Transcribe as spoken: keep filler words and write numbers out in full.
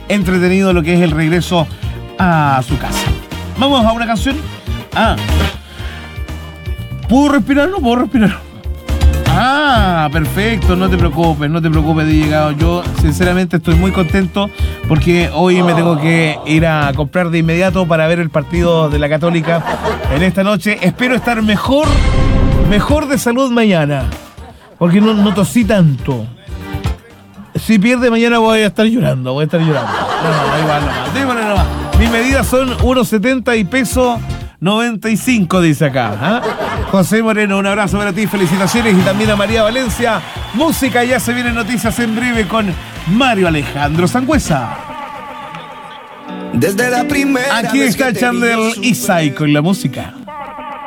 entretenido lo que es el regreso a su casa. Vamos a una canción. Ah, ¿puedo respirar? No puedo respirar. Ah, perfecto, no te preocupes, no te preocupes de llegado. Yo sinceramente estoy muy contento porque hoy me tengo que ir a comprar de inmediato para ver el partido de la Católica en esta noche. Espero estar mejor, mejor de salud mañana, porque no, no tosí tanto. Si pierde mañana voy a estar llorando, voy a estar llorando. No, no, da igual nomás, démosle nomás. Mis medidas son uno setenta y peso noventa y cinco, dice acá. ¿eh? José Moreno, un abrazo para ti, felicitaciones, y también a María Valencia. Música, ya se vienen noticias en breve con Mario Alejandro Sangüesa. Desde la primera Aquí está Chandel y Sai con la música.